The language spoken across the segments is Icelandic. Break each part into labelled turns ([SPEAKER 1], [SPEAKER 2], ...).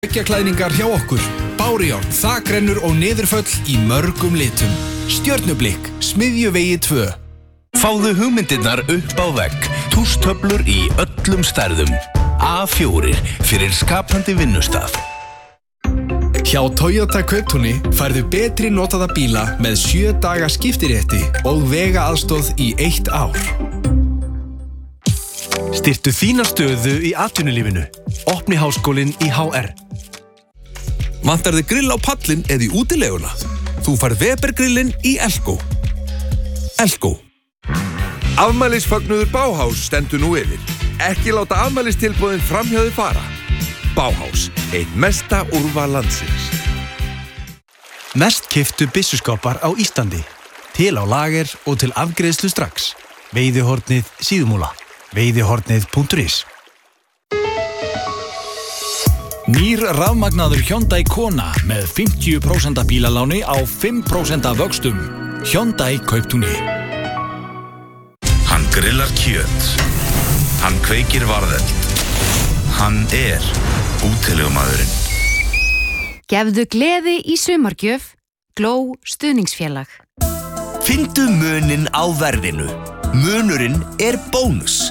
[SPEAKER 1] Veggjaklæðningar hjá okkur. Bárujárn, þakrennur og niðurföll í mörgum litum. Stjörnublikk, Smiðjuvegi 2.
[SPEAKER 2] Fáðu hugmyndirnar upp á vegg. Tússtöflur í öllum stærðum. A4 fyrir skapandi vinnustað.
[SPEAKER 1] Hjá Toyota Kauptúni færðu betri notaða bíla með 7 daga skiptirétti og vegaaðstoð í 1 ár.
[SPEAKER 3] Styrktu þína stöðu í atvinnulífinu. Opni háskólinn í HR.
[SPEAKER 4] Vantar þig grill á pallinn eða í útileguna? Þú færð Weber grillinn í Elko. Elko. Afmælisfagnuður Bauhaus stendur nú yfir. Ekki láta afmælistilboðin framhjá þig fara. Bauhaus, eitt mesta úrval landsins.
[SPEAKER 3] Mest keyptu byssuskápar á Íslandi. Til á lager og til afgreiðslu strax. Veiðihornið Síðumúla. Veiðihornið.is.
[SPEAKER 5] Nýr rafmagnaður Hyundai Kona með 50% bílaláni á 5% vöxtum. Hyundai Kauptúni.
[SPEAKER 2] Hann grillar kjöt. Hann kveikir varðeld. Hann útilegumaðurinn.
[SPEAKER 6] Gefðu gleði í sumargjöf. Gló stuðningsfélag.
[SPEAKER 2] Finndu muninn á verðinu. Munurinn bónus.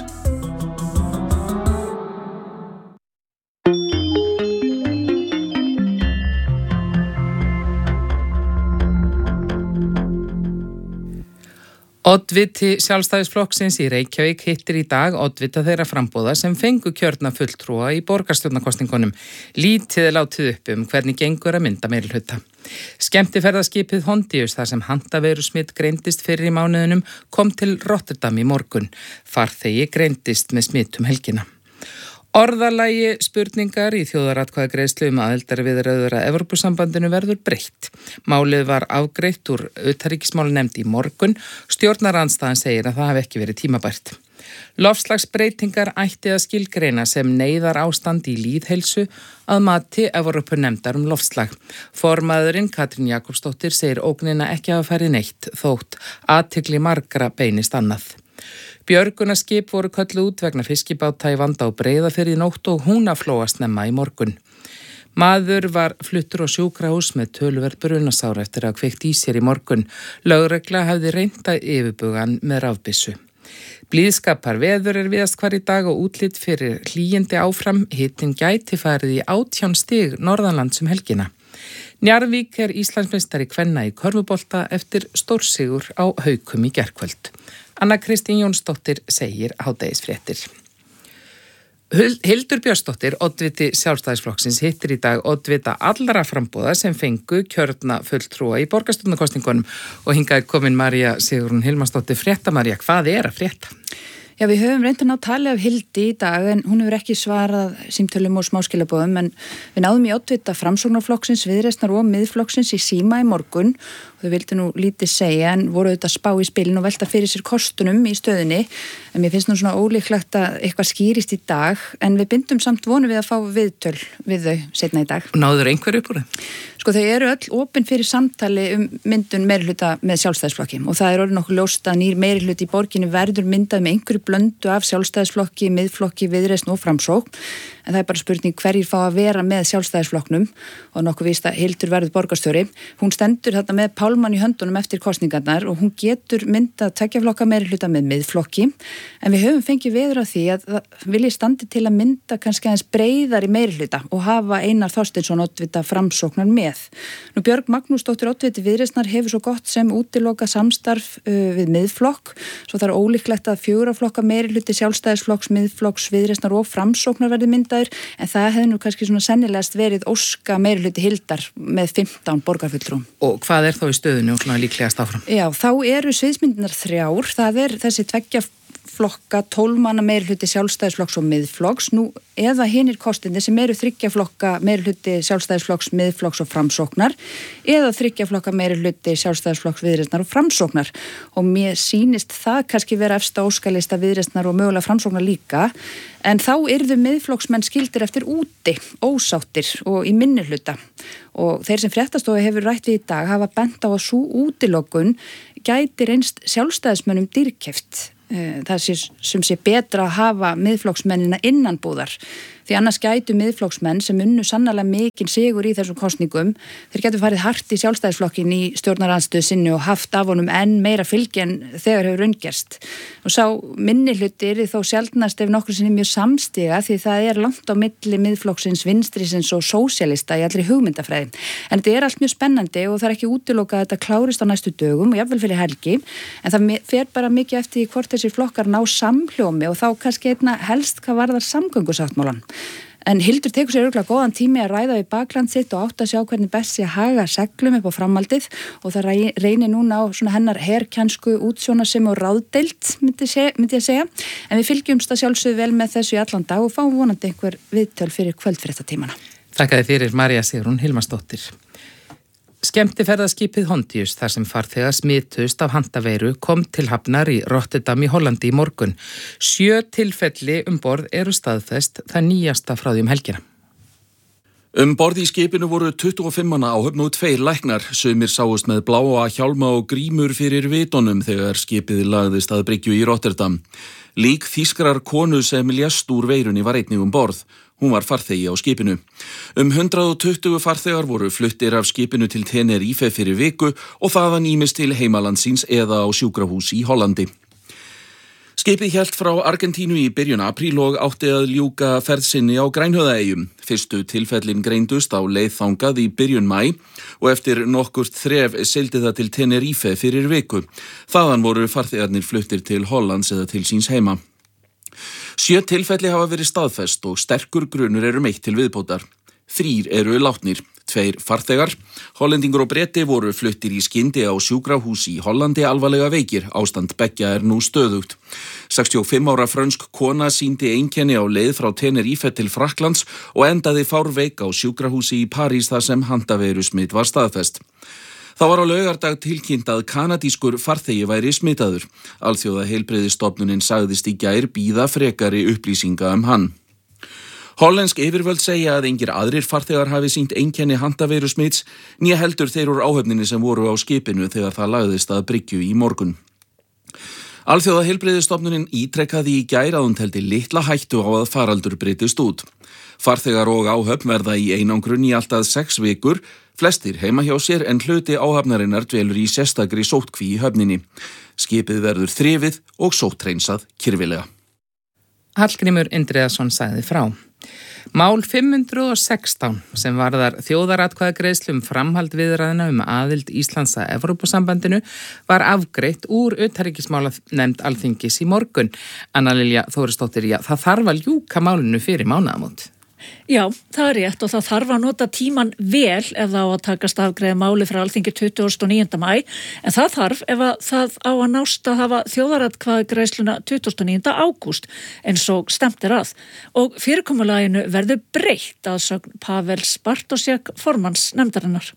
[SPEAKER 7] Oddviti Sjálfstæðisflokksins í Reykjavík hittir í dag oddvita þeirra frambúða sem fengu kjörna fulltrúa í borgarstjórnarkosningunum. Lítið látið upp hvernig gengur að mynda meirihluta. Skemmtiferðaskipið Hondius, þar sem handaveirusmit greindist fyrr í mánuðinum, kom til Rotterdam í morgun. Farþegi greindist með smitum helgina. Orðalagi spurningar í þjóðaratkvæðagreiðslu aðildarviðræður að Evrópusambandinu verður breytt. Málið var afgreitt úr utanríkismálanefnd í morgun. Stjórnarandstaðan segir að það hafi ekki verið tímabært. Loftslagsbreytingar ætti að skilgreina sem neyðarástand í lýðheilsu að mati Evrópunefndar loftslag. Formaðurinn Katrín Jakobsdóttir segir ógnina ekki hafa farið neitt þótt athygli margra beinist annað. Björgunarskip voru kölluð út vegna fiskibáta í Vanda og Breiðafirði í nótt og Húnaflóa snemma í morgun. Maður var fluttur á sjúkrahús með töluverð brunasára eftir að kveikt í sér í morgun. Lögregla hafði reynt að yfirbuga hann með rafbyssu. Blíðskapar veður víðast hvar í dag og útlit fyrir hlýjandi áfram. Hitinn gæti farið í 18 stig norðanlands helgina. Njarðvík Íslandsmeistari kvenna í körfubolta eftir stórsigur á Haukum í gærkvöld. Anna Kristín Jónsdóttir segir hádegisfréttir. Hildur Björnsdóttir, oddviti Sjálfstæðisflokksins, hittir í dag oddvita allra frambúða sem fengu kjörna fulltrúa í borgarstjórnarkosningunum og hingað komin María Sigrún Hilmarsdóttir. Frétta María, hvað að frétta?
[SPEAKER 8] Já, við höfum reynt að ná tali af Hildi í dag en hún hefur ekki svarað símtölum og smáskilaboðum en við náðum í oddvita Framsóknarflokksins, Viðreisnar og Miðflokksins í síma í morgun og þau vildi nú lítið segja en voru auðvitað spá í spilin og velta fyrir sér kostunum í stöðunni en mér finnst nú svona ólíklegt að eitthvað skýrist í dag en við bindum samt vonu við að fá viðtöl við þau seinna í dag.
[SPEAKER 7] Náður einhverju upp úr það?
[SPEAKER 8] Sko þau eru öll opin fyrir samtali myndun meirihluta með Sjálfstæðisflokki og það orðið nokkuð ljóst að nýr meirihluti í borginni verður myndað með einhverju blöndu af Sjálfstæðisflokki, Miðflokki, Viðreisn og Framsókn en það bara spurning hverjir fá að vera með Sjálfstæðisflokknum og nokkuð víst að Hildur verður borgarstjóri. Hún stendur þarna með pálmann í höndunum eftir kosningarnar og hún getur myndað 2 flokka meirihluta með Miðflokki en við höfum fengið veður á því að það vilji standi til að mynda kannski aðeins breiðari meirihluta og hafa Einar Þorsteinsson oddvita Framsóknar með. Nú Björg Magnúsdóttir oddviti Viðreisnar hefur svo gott sem útiloka samstarf við Miðflokk, svo það er ólíklegt að 4 flokka meirihluti Sjálfstæðisflokks, Miðflokks, Viðreisnar og Framsóknar verði myndaður, en það hefði nú kannski svona sennilegast verið óska meirihluti Hildar með 15 borgarfulltrúum.
[SPEAKER 7] Og hvað þá í stöðunni og svona líklegast áfram?
[SPEAKER 8] Já, þá eru sviðsmyndirnar 3, það er þessi 2 flokka, 12 manna meirihluti Sjálfstæðisflokks og Miðflokks, nú eða hinir kostinni sem eru 3 flokka meirihluti Sjálfstæðisflokks, Miðflokks og Framsóknar eða 3 flokka meirihluti Sjálfstæðisflokks, Viðreisnar og Framsóknar og mér sýnist það kannski vera efsta óskalista Viðreisnar og mögulega Framsóknar líka en þá yrðu Miðflokksmenn skildir eftir úti, ósáttir og í minnihluta og þeir sem fréttastofu hefur rætt við í dag hafa bent á að sú útilokun gæti reynst sjálfstæðismönnum dýrkeypt. Það sem sé betra að hafa Miðflokksmennina innanbúðar því annars gætu miðflokksmenn sem unnu sannarlega mikinn sigur í þessum kosningum, þeir gætu farið hart í sjálfstæðisflokkin í stjórnarandstöðu sinni og haft af honum enn meira fylgi en þegar hefur raungerst. Og sá minnihluti yrði þó sjaldnast ef nokkru sinni mjög samstiga því það langt á milli miðflokksins, vinstrisins og sósíalista í allri hugmyndafræði. En þetta allt mjög spennandi og það ekki útilokað að þetta klárist á næstu dögum og jafnvel fyrir helgi, en það fer bara mikið eftir hvort þessir flokkar ná samhljómi og þá kannski einna helst hvað varðar samgöngusáttmálan. En Hildur tekur sér örugglega góðan tími að ræða við bakland sitt og átt að sjá hvernig best sé að haga seglum upp á framhaldið og það reynir núna á svona hennar herkjansku útsjónarsemi og ráðdeild, myndi ég segja. En við fylgjumst að sjálfsögðu vel með þessu í allan dag og fáum vonandi einhver viðtöl fyrir kvöldfréttatímana.
[SPEAKER 7] Þakkaði fyrir María Sigrún Hilmarsdóttir. Skemmtiferðaskipið Hondius, þar sem farþegar smitust af handaveiru, kom til hafnar í Rotterdam í Hollandi í morgun. 7 tilfelli borð eru staðfest, það nýjasta frá því helgina.
[SPEAKER 9] Borð í skipinu voru 25 manna áhöfn og 2 læknar. Sumir sáust með bláa hjálma og grímur fyrir vitunum þegar skipið lagðist að bryggju í Rotterdam. Lík þýskrar konu sem lést úr veirunni var einnig borð. Hún var farþegi á skipinu. 120 farþegar voru fluttir af skipinu til Tenerife fyrir viku og þaðan ýmist til heimalandsins eða á sjúkrahús í Hollandi. Skipið hélt frá Argentínu í byrjun apríl og átti að ljúka ferð sinni á Grænhöfðaeyjum. Fyrstu tilfellin greindust á leið þangað í byrjun maí og eftir nokkurt þref sigldi það til Tenerife fyrir viku. Þaðan voru farþegarnir fluttir til Hollands eða til síns heima. 7 tilfelli hafa verið staðfest og sterkur grunur eru meitt til viðbótar. 3 eru látnir, 2 farþegar. Hollendingur og Breti voru fluttir í skyndi á sjúkrahús í Hollandi alvarlega veikir. Ástand beggja nú stöðugt. 65 ára frönsk kona sýndi einkenni á leið frá Tenerife til Frakklands og endaði fárveik á sjúkrahúsi í París þar sem handaveirusmit var staðfest. Það var á laugardag tilkynnt að kanadískur farþegi væri smitaður. Alþjóða heilbrigðisstofnunin sagðist í gær bíða frekari upplýsinga hann. Hollensk yfirvöld segja að engir aðrir farþegar hafi sýnt einkenni handaveirusmits, né heldur þeir úr áhöfninni sem voru á skipinu þegar það lagðist að bryggju í morgun. Alþjóða heilbrigðisstofnunin ítrekkaði í gær að hún teldi litla hættu á að faraldur brytist út. Farþegar og áhöfn verða í einangrun í allt að 6 vikur, flestir heima hjá sér en hluti áhafnarinnar dvelur í sérstakri sóttkví í höfninni. Skipið verður þrifið og sóttreinsað kyrfilega.
[SPEAKER 7] Hallgrímur Indriðason sagði frá. Mál 516 sem varðar þjóðaratkvæðagreiðslu framhald viðræðna aðild Íslands að Evrópusambandinu var afgreitt úr utanríkismálanefnd Alþingis í morgun. Anna Lilja Þórisdóttir, það þarf að ljúka málinu fyrir mánaðamót.
[SPEAKER 10] Já, það rétt og það þarf að nota tíman vel ef það á að takast afgreiða máli frá Alþingi 29. maí, en það þarf ef það á að nást að hafa þjóðaratkvæðagreiðsluna 29. ágúst eins og stemt að. Og fyrirkomulaginu verður breytt að sögn Pavels Bartosek formanns nefndarinnar.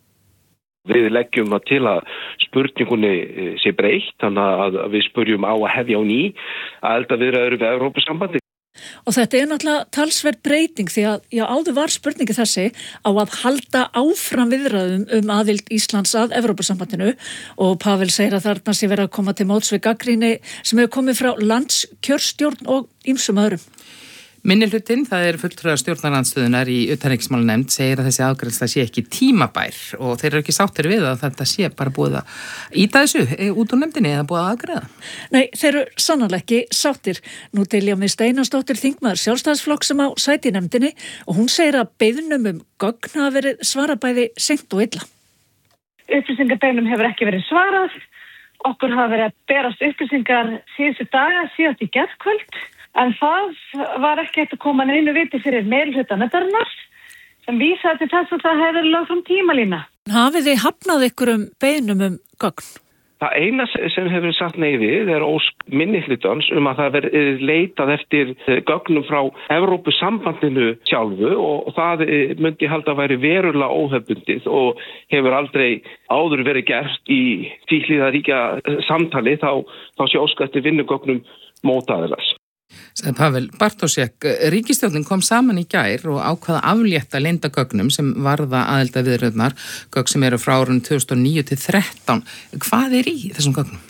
[SPEAKER 11] Við leggjum til að spurningunni sé breytt, þannig að við spurjum á að hefja á ný aðildarviðræður við Evrópusambandið.
[SPEAKER 10] Og þetta náttúrulega talsverð breyting því að áður var spurningi þessi á að halda áfram viðræðum aðild Íslands að Evrópusambandinu og Pavel segir að þarna sé verið að koma til móts við gagnrýni sem hefur komið frá landskjörstjórn og ýmsum öðrum.
[SPEAKER 7] Minnihlutinn, það fulltrúar stjórnarandstöðunar í utanríkismálanefnd, segir að þessi afgreiðsla sé ekki tímabær og þeir eru ekki sáttir við að þetta sé bara búið að ýta þessu út úr nefndinni eða búið að afgreiða.
[SPEAKER 10] Nei, þeir eru sannarlega ekki sáttir. Nú Diljá Mist Einarsdóttir þingmaður Sjálfstæðisflokks sem á sæti í nefndinni og hún segir að beiðnum gögn hafa verið svarað bæði seint og illa.
[SPEAKER 12] Upplýsingarbeiðnum hefur ekki verið svarað. Okkur hafa verið að berast upplýsingar síðustu daga, síðast í gærkvöld. En það var ekki hægt að koma neinu viti fyrir meirihluta nefndarinnar sem vísaði til þess að það hefði verið lögð fram tímalína.
[SPEAKER 10] Hafið þið hafnað ykkur beiðnum gögn?
[SPEAKER 11] Það eina sem hefur verið sagt nei við ósk minnihlutans að það verið leitað eftir gögnum frá Evrópusambandinu sjálfu og það myndi halda að væri verulega óhefbundið og hefur aldrei áður verið gert í tvíhliða ríkja samtali þá sé óskað eftir vinnugögnum mótaðilans.
[SPEAKER 7] Sagði Pavel Bartosek, ríkisstjórnin kom saman í gær og ákvaða aflétta leyndagögnum sem varða aðildarviðræðurnar, gögn sem eru frá árunum 2009 til 2013. Hvað í þessum gögnum?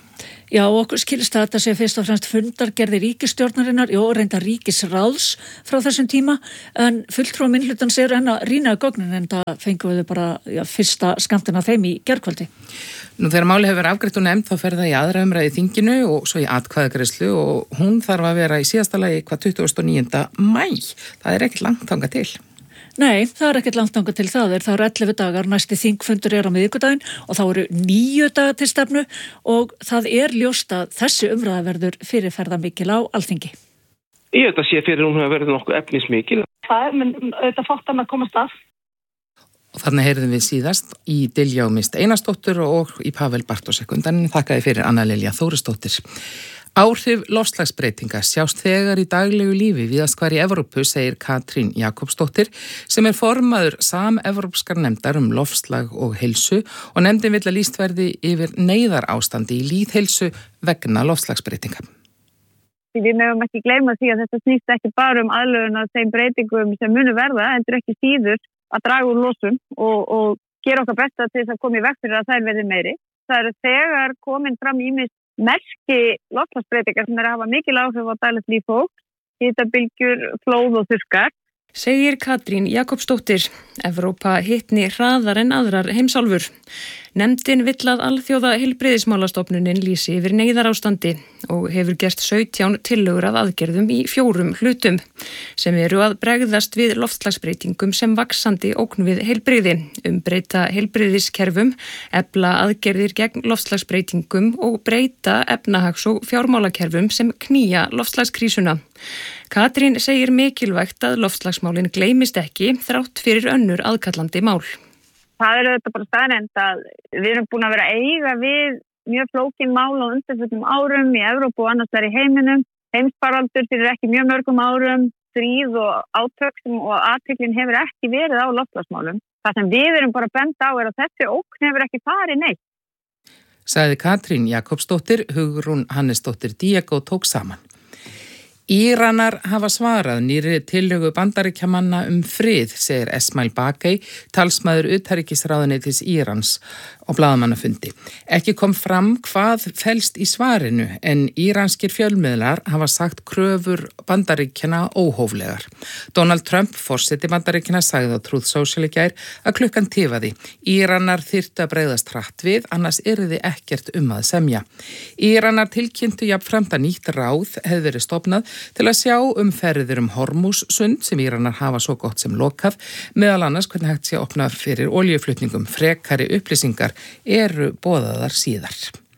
[SPEAKER 10] Já, okkur skilist að þetta sé fyrst og fremst fundargerði ríkisstjórnarinnar og reynda ríkisráðs frá þessum tíma, en fulltrúar minnihlutans eru enn að rýna gögnin, en það fengum við bara fyrsta skammtina þeim í gærkvöldi.
[SPEAKER 7] Nú þegar máli hefur afgreitt og nefnd þá fer það í aðra umræði í þinginu og svo í atkvæðagreiðslu og hún þarf að vera í síðasta lagi 29. maí. Það er ekkert langt þangað til.
[SPEAKER 10] Nei, það er ekkert langt þangað til það er 11 dagar, næsti þingfundur á miðvikudaginn og þá eru 9 dagar til stefnu og það er ljóst að þessi umræða verður fyrirferðarmikil á Alþingi.
[SPEAKER 11] Ég veit að sé fyrir hún að verða nokkuð efnismikil.
[SPEAKER 12] Það er auðvitað fátt að maður komast að.
[SPEAKER 7] Og þarna heyrðum við síðast í Diljá Mist Einarsdóttur og í Pavel Bartósek. En þakkaði fyrir Anna Lilja Þórisdóttir. Áhrif loftslagsbreytinga sjást þegar í daglegu lífi víðast hvar í Evrópu, segir Katrín Jakobsdóttir, sem er formaður samevrópskar nefndar loftslag og heilsu og nefndin vill að lýst verði yfir neyðarástandi í lýðheilsu vegna loftslagsbreytinga.
[SPEAKER 13] Við megum ekki gleyma því að þetta snýst ekki bara aðlögun að þeim breytingum sem munu verða, heldur ekki síður að draga úr losun og gera okkar besta til þess að koma í veg fyrir að þær verði meiri. Það þegar komin fram ýmis merki loftslagsbreytingar sem að hafa mikil áhrif á daglegt líf fólks, hitabylgjur, flóð og þurrkar.
[SPEAKER 14] Segir Katrín Jakobsdóttir, Evrópa hitni hraðar en aðrar heimsálfur. Nefndin vill að alþjóða heilbrigðismálastofnunin lýsi yfir neyðarástandi og hefur gert 17 tillögur að aðgerðum í 4 hlutum sem eru að bregðast við loftslagsbreytingum sem vaxandi ógn við heilbrigði, breyta heilbrigðiskerfum, efla aðgerðir gegn loftslagsbreytingum og breyta efnahags- og fjármálakerfum sem knýja loftslagskrísuna. Katrín segir mikilvægt að loftslagsmálin gleymist ekki þrátt fyrir önnur aðkallandi mál.
[SPEAKER 13] Það þetta bara staðreynd að við erum búin að vera að eiga við mjög flókin mál á undanförnum árum í Evrópu og annars þar í heiminum. Heimsfaraldur fyrir ekki mjög mörgum árum, stríð og átök og athyglin hefur ekki verið á loftslagsmálum. Það sem við erum bara bent á að þessi ógn hefur ekki farið neitt.
[SPEAKER 7] Sagði Katrín Jakobsdóttir, Hugrún Hannesdóttir Diego tók saman. Íranar hafa svarað nýrri tillögu Bandaríkjamanna frið, segir Esmail Bagei, talsmaður utanríkisráðuneytis Írans og blaðamannafundi. Ekki kom fram hvað felst í svarinu en íranskir fjölmiðlar hafa sagt kröfur Bandaríkjana óhóflegar. Donald Trump, forseti Bandaríkjana, sagði á Truth Social í gær að klukkan tifaði. Íranar þyrftu að bregðast hratt við, annars yrði ekkert að semja. Íranar tilkynntu jafnframt að nýtt ráð hefði verið stofnað til að sjá ferðir Hormúzsund sem Íranar hafa svo gott sem lokað, meðal annars hvernig hægt sé að opna fyrir olíuflutningum. Frekari upplýsingar eru boðaðar síðar.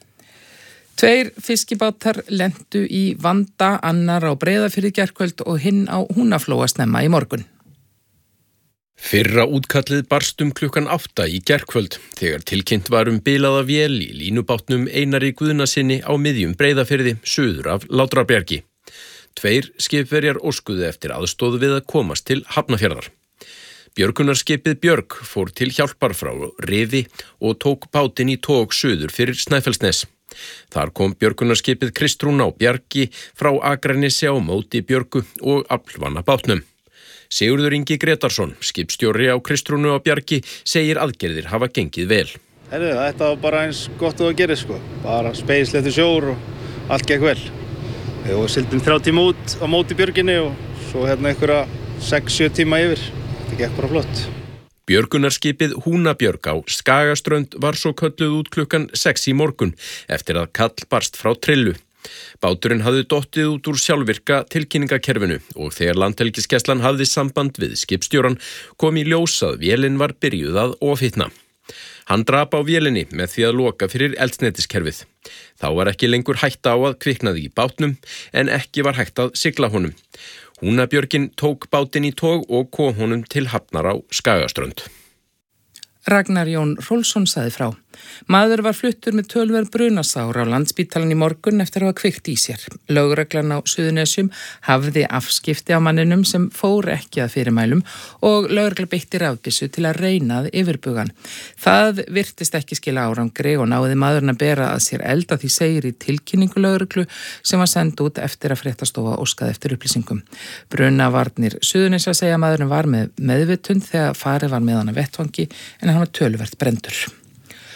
[SPEAKER 7] 2 fiskibátar lentu í vanda, annar á Breiðafirði í gærkvöld og hinn á Húnaflóa snemma í morgun.
[SPEAKER 15] Fyrra útkallið barst klukkan 8 í gærkvöld þegar tilkynnt var bilaða vél í línubátnum Einari Guðnasyni á miðjum Breiðafirði suður af Látrabjargi. 2 skipverjar óskuðu eftir aðstoð við að komast til Hafnarfjarðar. Björgunarskipið Björg fór til hjálpar frá Rifi og tók bátinn í tog suður fyrir Snæfellsnes. Þar kom björgunarskipið Kristrún á Bjargi frá Akranesi á móti Björgu og aflvanna bátnum. Sigurður Ingi Gretarsson, skipstjóri á Kristrúnu á Bjargi, segir aðgerðir hafa gengið vel.
[SPEAKER 16] Þetta var bara eins gott og að gera bara spegilsléttur sjór og allt gekk vel. Við sigldum 3 tíma út á móti Björginni og svo einhverja 6-7 tíma yfir. Þetta gekk bara flott.
[SPEAKER 15] Björgunarskipið Húnabjörg á Skagaströnd var svo kölluð út klukkan 6 í morgun eftir að kall barst frá Trillu. Báturinn hafði dottið út úr sjálfvirka tilkynningakerfinu og þegar Landhelgisgæslan hafði samband við skipstjóran kom í ljós að vélin var byrjuð að ofhitna. Hann drap á vélinni með því að loka fyrir eldsneytiskerfið. Þá var ekki lengur hætta á að kviknaði í bátnum en ekki var hægt að sigla honum. Húnabjörgin tók bátinn í tog og kom honum til Hafnar á Skagaströnd.
[SPEAKER 7] Ragnar Jón Rólfsson sagði frá. Maður var fluttur með tölverð brunasár á Landspítalan í morgun eftir að hafa kveikt í sér. Lögreglan á Suðurnesjum hafði afskipti á manninum sem fór ekki að fyrirmælum og lögregla beitti rafbyssu til að reyna að yfirbuga hann. Það virtist ekki skila árangri og náði maðurinn að bera að sér eld að því segir í tilkynningu lögreglu sem var send út eftir að fréttastofa óskaði eftir upplýsingum. Brunavarnir Suðurnesja segja að maðurinn var með meðvitund þegar farið var með hann að vettvangi en hann var töluvert brenndur.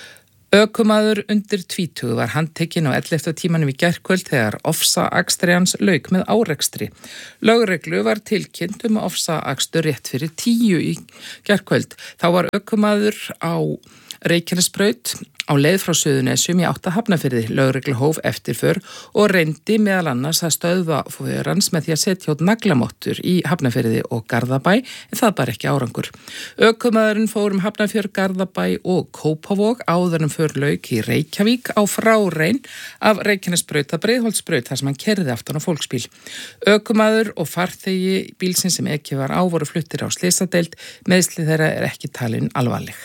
[SPEAKER 7] Ökumaður undir 20 var handtekinn á 11. tímanum í gærkvöld þegar ofsaakstri hans lauk með árekstri. Lögreglu var tilkynnt ofsaakstur rétt fyrir 10 í gærkvöld. Þá var ökumaður á Reykjanesbraut á leið frá Suðurnesjum í átt að Hafnarfirði. Lögreglu hóf eftirför og reyndi meðal annars að stöðva för hans með því að setja út naglamottur í Hafnarfirði og Garðabæ, en það bar ekki árangur. Ökumaðurinn fór Hafnarfjörð, Garðabæ og Kópavog áður en för lauk í Reykjavík á frárein af Reykjanesbraut að Breiðholtsbraut þar sem hann keyrði aftan á fólksbíl. Ökumaður og farþegi bílsins sem ekið var á voru fluttir á slysadeild, meiðsli þeirra ekki talin alvarleg.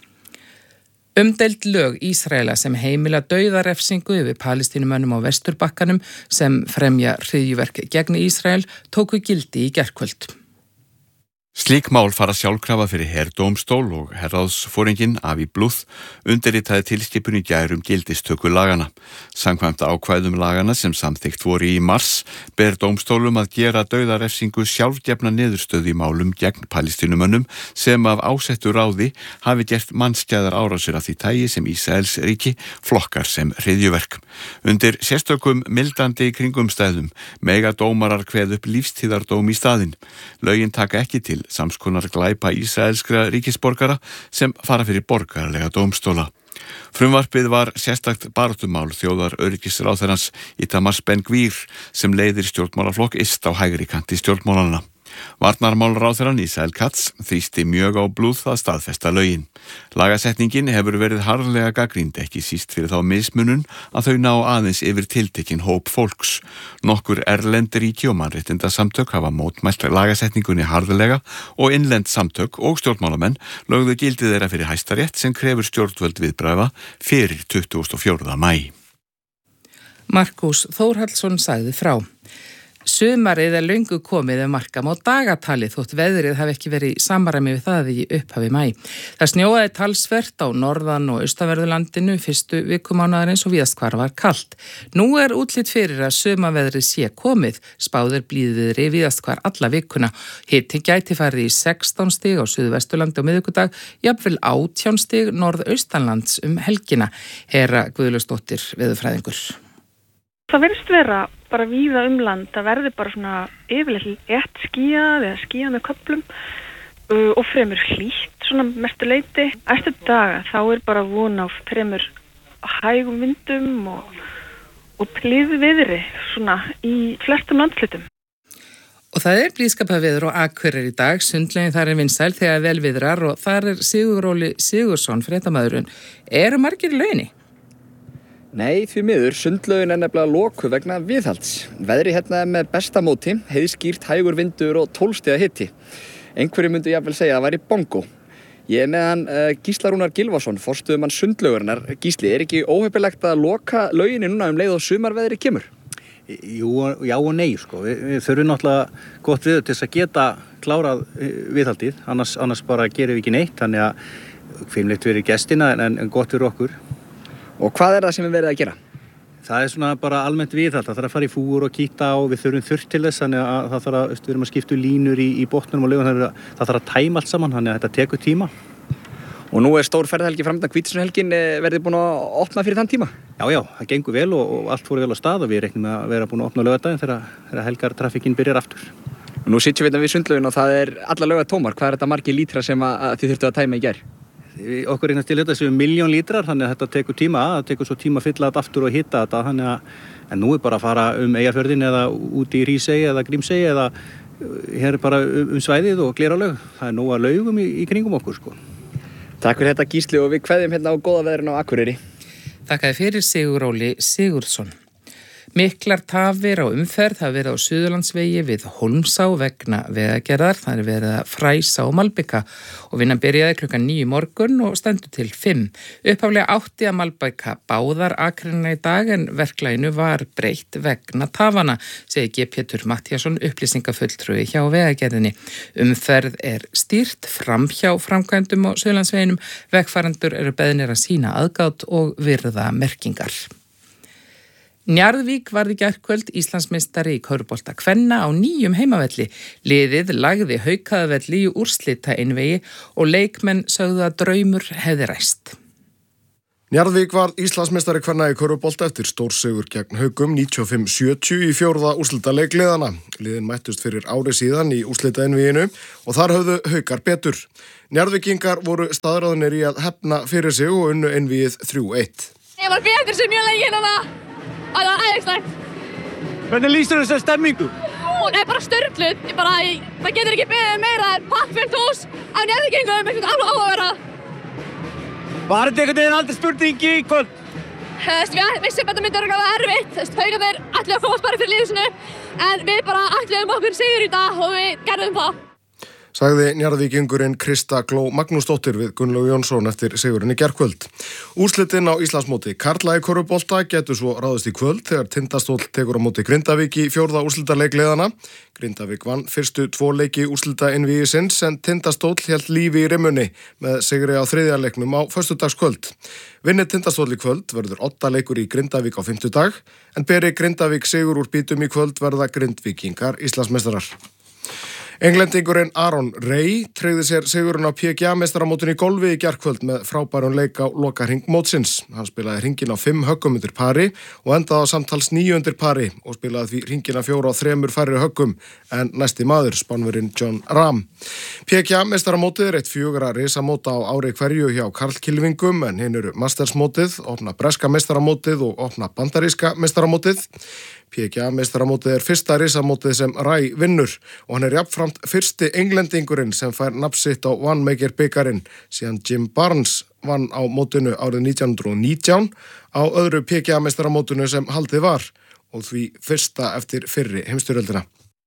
[SPEAKER 7] Umdeild lög Ísraela sem heimila dauðarefsingu yfir Palestínumönnum á Vesturbakkanum sem fremja hryðjuverk gegn Ísrael tóku gildi í gærkvöld.
[SPEAKER 17] Slík mál fara sjálfkrafa fyrir herdómstól og herráðsforinginn Avi Bluth undirritaði tilskipun í gær gildistöku lagana. Samkvæmt ákvæðum lagana sem samþykkt voru í mars ber dómstólum að gera dauðarefsingu sjálfgefna niðurstöðu í málum gegn Palestínumönnum sem af ásettu ráði hafi gert mannskæðar árásir af því tagi sem Ísraels ríki flokkar sem hryðjuverk. Undir sérstökum mildandi kringumstæðum mega dómarar kveð upp lífstíðardóm í staðinn. Lögin taka ekki til samskonar glæpa ísraelskra ríkisborgara sem fara fyrir borgarlega dómstóla. Frumvarpið var sérstakt baráttumál þjóðar öryggisráðherrans Itamar Ben-Gvir sem leiðir stjórnmálaflokk IST á hægri kanti stjórnmálanna. Varnarmálráðherrann Ísrael Katz þrýsti mjög á Bluth að staðfesta lögin. Lagasetningin hefur verið harðlega gagnrýnd ekki síst fyrir þá mismunun að þau ná aðeins yfir tiltekinn hóp fólks. Nokkur erlend ríki og mannréttindasamtök hafa mótmælt lagasetningunni harðlega og innlend samtök og stjórnmálamenn lögðu gildið þeirra fyrir Hæstarétt sem krefur stjórnvöld viðbragða fyrir 24. maí.
[SPEAKER 7] Markus Þórhallsson sagði frá. Sumarið löngu komið markam á dagatalið þótt veðrið hafi ekki verið í samræmi við það í upphafi maí. Það snjóaði talsvert á norðan og austanverðurlandinu fyrstu vikumánaðarins og víðast hvar var kalt. Nú útlit fyrir að sumarveðrið sé komið, spáðir blíðviðri víðast hvar alla vikuna. Hiti gæti farið í 16 stig á Suðvesturlandi á miðvikudag, jafnvel 18 stig norðaustanlands helgina. Hera Guðlausdóttir, veðurfræðingur.
[SPEAKER 18] Það virðist vera bara víða land, það verður bara svona yfirleitt létt skýjað eða skýjað með köflum og fremur hlýtt svona mestu leyti. Eftir daga þá bara von á fremur hægum vindum og blíðviðri svona í flestum landshlutum.
[SPEAKER 7] Og það blíðskaparveður og Akureyri í dag, sundlegin þar vinsæl þegar vel viðrar og þar Siguróli Sigursson, fréttamaðurinn. Eru margir í lauginni?
[SPEAKER 19] Nei, því miður, sundlaugin nefnilega lokuð vegna viðhalds. Veðri hérna með besta móti, heiðskýrt hægur vindur og 12 stiga hiti. Einhverju myndu jafnvel segja að það væri bongo. Ég með hann Gísla Rúnar Gylfason, forstöðumann sundlaugarinnar. Gísli, ekki óheppilegt að loka lauginni núna leið og sumarveðri kemur?
[SPEAKER 20] Jú, já og nei, sko. Við þurfum náttúrulega gott viður til þess að geta klárað viðhaldið, annars bara gerum við ekki neitt, þannig að fimleitt fyrir gestina en gott fyrir okkur.
[SPEAKER 19] Og hvað það sem við verið að gera?
[SPEAKER 20] Það svona bara almennt viðhald, það þarf að fara í fúr og kýta og við þurfum þurrt til þess, þannig að það þarf að, við erum að skipta línur í botnum og laugum, það þarf að tæma allt saman, þannig að þetta tekur tíma.
[SPEAKER 19] Og nú stór ferðahelgi framöndan, Hvítasunnuhelgin, verðið búin að opna fyrir þann tíma?
[SPEAKER 20] Já, það gengur vel og allt fór vel á stað og við reiknum að vera búin að opna laugardaginn þegar helgartrafikkin byrjar aftur.
[SPEAKER 19] Og nú sitjum við sundlaugin og það alla laugar tómar. Hvað þetta margir lítra sem þið þurftu að tæma í gær?
[SPEAKER 20] Okkur reynast til þetta séu 1 milljón lítrar, þannig að þetta tekur tíma, það tekur svo tíma að fylla þetta aftur og hita þetta, þannig að en nú bara að fara Eyjafjörðinn eða út í Hrísey eða Grímsey eða hér bara svæðið og Glerárlaug. Það nóg að laugum í kringum okkur, sko.
[SPEAKER 19] Takk fyrir þetta Gísli og við kveðjum hérna á góða veðrinu á Akureyri.
[SPEAKER 7] Þakkaði fyrir Siguróli Sigurðsson. Miklar tafir á umferð hafa verið á Suðurlandsvegi við Hólmsá vegna vegagerðar. Það verið að fræsa og malbika og vinnan byrjaði klukkan 9 morgun og stendur til 5. Upphaflega átti að malbika báðar akreinina í dag en verklaginu var breytt vegna tafana, segir G. Pétur Matthíasson, upplýsingafulltrúi hjá vegagerðinni. Umferð stýrt framhjá framkvæmdum á Suðurlandsveginum. Vegfarendur eru beðnir að sýna aðgát og virða merkingar. Njarðvík varð í gærkvöld Íslandsmeistari í körfubolta kvenna á nýjum heimavelli. Liðið lagði Haukaðavelli í úrslita einvegi og leikmenn sögðu að draumur hefði ræst.
[SPEAKER 21] Njarðvík var Íslandsmeistari kvenna í körfubolta eftir stórsigur gegn Haugum 95-70 í 4. úrslitaleik liðana. Liðin mættust fyrir ári síðan í úrslitaeinvíginu og þar höfðu Haukar betur. Njarðvíkingar voru staðráðnir í að hefna fyrir sig og unnu einvígið 3-1.
[SPEAKER 22] Ég var betur sem mjög lengi hérna. Það var æðislegt.
[SPEAKER 20] Hvernig lýsir þessari stemmingu?
[SPEAKER 22] Hún bara störtluð. Það getur ekki beðið meira en pakkfullt hús af Njarðvíkingum, eitthvað alveg áhugaverða.
[SPEAKER 20] Var þetta einhvern veginn aldrei spurning í kvöld?
[SPEAKER 22] Við vissum að þetta myndi vera erfitt. Haukarnir ætluðu að komast bara fyrir liðið sinu, en við bara ætluðum okkur sigur í dag og við gerðum það.
[SPEAKER 21] Sagði Njarðvíkingurinn Krista Gló Magnúsdóttir við Gunnlaug Jónsson eftir sigurinn í gærkvöld. Úrslitin á Íslandsmóti karla í körfubolta getur svo ráðist í kvöld þegar Tindastóll tekur á móti Grindavík í 4. úrslitaleik liðana. Grindavík vann fyrstu 2 leiki úrslitaeinvígisins en Tindastóll hélt lífi í rimmunni með sigri á 3. leiknum á föstudagskvöld. Vinni Tindastóll í kvöld verður 8 leikur í Grindavík á 5. en beri Grindavík sigur úr bítum í kvöld verða Grindvíkingar Íslandsmeistarar. Englendingurinn Aron Ray tryggði sér sigurinn á PGA-meistaramótinu í golfi í gærkvöld með frábærum leik á lokahring mótsins. Hann spilaði hringinn á 5 höggum undir pari og endaði á samtals 9 undir pari og spilaði því hringinn á 4 á 3 færri höggum en næsti maður, Spánverinn John Rahm. PGA-meistaramótið er eitt 4 risamóta á ári hverju hjá karlkylfingum en hinn eru Mastersmótið, opna breska meistaramótið og opna bandaríska meistaramótið. PGA-meistaramótið er fyrsta risamótið sem Ray vinnur og hann er jafnframt fyrsti englendingurinn sem fær nafn sitt á Wanamaker bikarinn síðan Jim Barnes vann á mótinu árið 1919 á öðru PGA-meistaramótinu sem haldið var og því fyrsta eftir fyrri heimsstyrjöldina.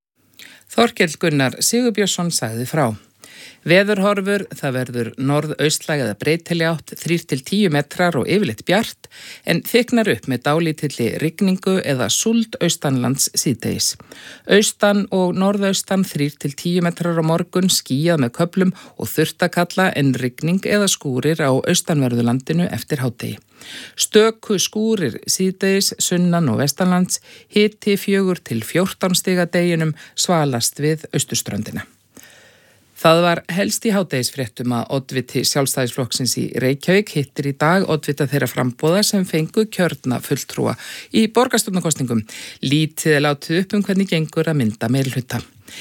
[SPEAKER 7] Þorkell Gunnar Sigurbjörnsson sagði frá. Veðurhorfur, það verður norðaustlæg eða breytileg átt 3-10 metrar og yfirleitt bjart en þyknar upp með dálítilli rigningu eða súld austanlands síðdegis. Austan og norðaustan 3-10 metrar á morgun, skýjað með köflum og þurrtakalla en rigning eða skúrir á austanverðulandinu eftir hádegi. Stöku skúrir síðdegis, sunnan og vestanlands, hiti 4-14 stiga deginum, svalast við austurströndina. Það var helst í hádegisfréttum að oddviti Sjálfstæðisflokksins í Reykjavík hittir í dag oddvita þeirra framboða sem fengu kjörna fulltrúa í borgarstjórnarkosningum. Lítið er látið upp hvernig gengur að mynda meirihluta.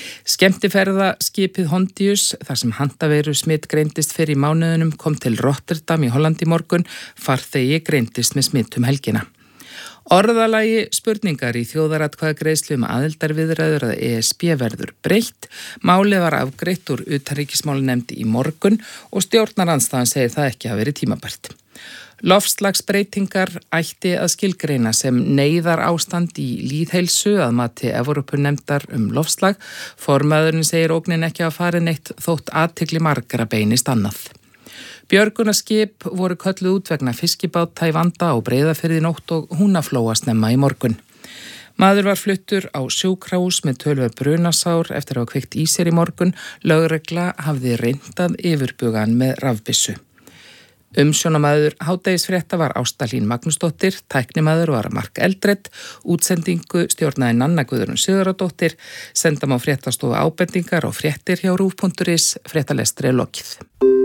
[SPEAKER 7] Skemmtiferðaskipið Hondius, þar sem handaveiru smitt greindist fyrir í mánuðunum, kom til Rotterdam í Hollandi í morgun, farþegi greindist með smittum helgina. Orðalagi spurningar í þjóðaratkvæðagreiðslu aðildarviðræður að ESB verður breytt. Málið var afgreitt úr utanríkismálanefnd í morgun og stjórnarandstaðan segir það ekki að veri tímabært. Loftslagsbreytingar ætti að skilgreina sem neyðar ástand í lýðheilsu að mati Evrópunefndar loftslag. Formaðurinn segir ógnin ekki að fara neitt þótt athygli margra beinist annað. Björgunarskip voru kölluð út vegna fiskibáta í Vanda á Breiðafirði í nótt og Húnaflóa snemma í morgun. Maður var fluttur á sjúkrahús með töluvert brunasár eftir að hafa kveikt í sér í morgun. Lögregla hafði reyndað yfirbugan með rafbyssu. Umsjónamaður hádegisfrétta var Ásta Hlín Magnúsdóttir, tæknimaður var Mark Eldred, útsendingu stjórnaði Nanna Guðrún Sigurðardóttir, senda má fréttastofu ábendingar og fréttir hjá rúv.is, fréttalestri er lokið.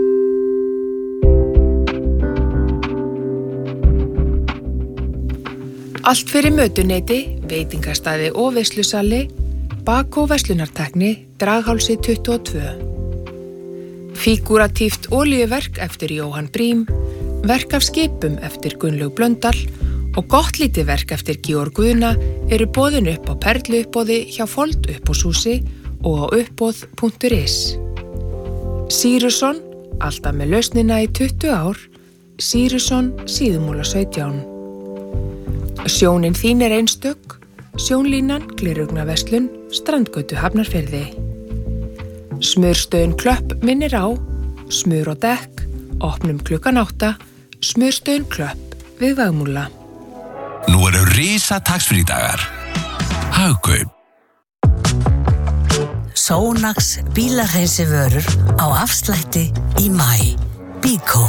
[SPEAKER 23] Allt fyrir mötuneyti, veitingastæði og veislusali, bak- og verslunartekni, Draghálsi 22. Fígúratíft olíuverk eftir Jóhann Brím, verk af skipum eftir Gunnlaug Blöndal og gott lítið verk eftir Georg Guðna eru boðin upp á perluuppboði hjá Fold uppboðshúsi og á uppboð.is. Sýrusson, alltaf með lausnina í 20 ár, Sýrusson, Síðumúla 17. Sjónin þín er einstök, Sjónlínan, Glerugnaverslun, Strandgötu Hafnarfirði. Smörstöðin Klöpp minnir á, smör og dekk, opnum klukkan 8, Smörstöðin Klöpp við Vagmúla.
[SPEAKER 2] Nú eru risa taxfrí-dagar. Hagkaup.
[SPEAKER 24] Sónax bílahreinsi-vörur á afslætti í maí. Bíkó.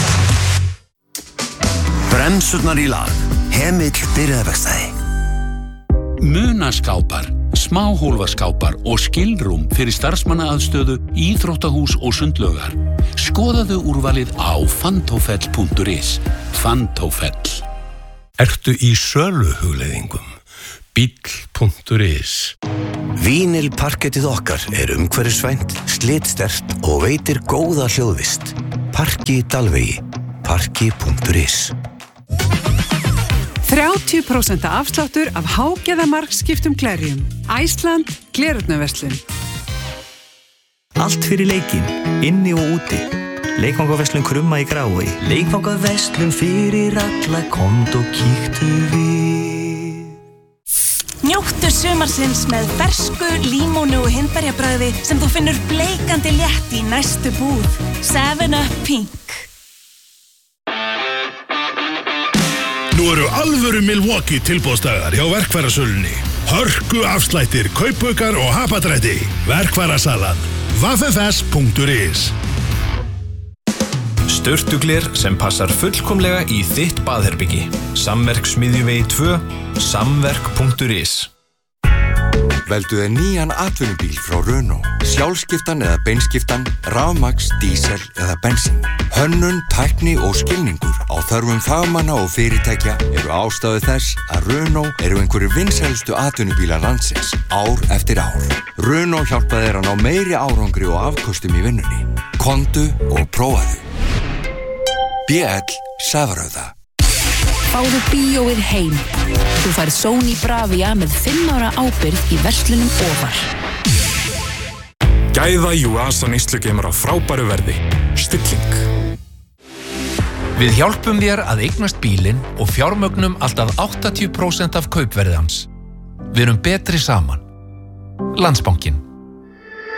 [SPEAKER 2] Bremsurnar í lag. Hemill byrjaðverkstæði.
[SPEAKER 25] Munaskápar, smáhólfaskápar og skilrúm fyrir starfsmannaaðstöðu, íþróttahús og sundlaugar.
[SPEAKER 2] Skoðaðu úrvalið á fantofell.is. Fantofell.
[SPEAKER 1] Ertu í söluhugleiðingum? Bíll.is.
[SPEAKER 3] Vínilparkettið okkar umhverfisvænt, slitsterkt og veitir góða hljóðvist. Parki Dalvegi. Parki.is.
[SPEAKER 4] 30% afsláttur af hágæðamarkskiptum glerjum. Æsland, gleraugnarverslun.
[SPEAKER 5] Allt fyrir leikinn, inni og úti. Leikvangaverslun Krumma í Grái. Leikvangaverslun fyrir alla, komdu og kíktu við.
[SPEAKER 25] Njóttu sumarsins með fersku, límónu og hindberjabragði sem þú finnur bleikandi létt í næstu búð. 7up Pink.
[SPEAKER 26] Nú eru alvöru Milwaukee tilboðsdagar hjá verkfærasölunni. Hörku afslættir, kaupaukar og hapadrætti. Verkfærasalan. www.ffs.is.
[SPEAKER 27] Sturtugler sem passar fullkomlega í þitt baðherbyggi. Samverk Smiðjuvegi 2, samverk.is.
[SPEAKER 28] Veldu þér nýjan atvinnubíl frá Renault. Sjálfskiptan eða beinskiptan, rafmagns, dísel eða bensín. Hönnun, tækni og skilningur á þörfum fagmanna og fyrirtækja eru ástæðu þess að Renault eru einhverjir vinsælustu atvinnubílar landsins ár eftir ár. Renault hjálpa þér að ná meiri árangri og afköstum í vinnunni. Komdu og prófaðu. BL Safrauða.
[SPEAKER 29] Fáðu bíóið heim. Þú færð Sony Bravia með 5 ára ábyrgð í verslunum ofar.
[SPEAKER 30] Gæða Yuasa neyslugeimar á frábæru verði. Stilling.
[SPEAKER 2] Við hjálpum þér að eignast bílinn og fjármögnum alltaf 80% af kaupverði hans. Við erum betri saman. Landsbankinn.